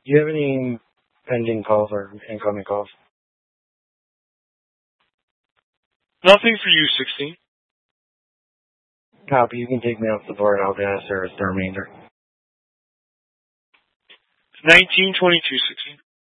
Do you have any pending calls or incoming calls? Nothing for you, 16. Copy. You can take me off the board. I'll ask the remainder. 1922, 16.